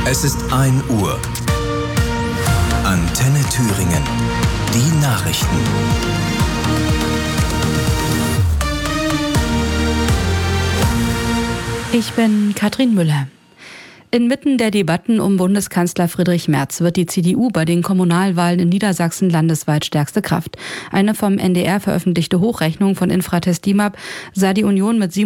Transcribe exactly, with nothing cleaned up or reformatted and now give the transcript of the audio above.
Es ist ein Uhr. Antenne Thüringen. Die Nachrichten. Ich bin Katrin Müller. Inmitten der Debatten um Bundeskanzler Friedrich Merz wird die C D U bei den Kommunalwahlen in Niedersachsen landesweit stärkste Kraft. Eine vom N D R veröffentlichte Hochrechnung von Infratest D I M A P sah die Union mit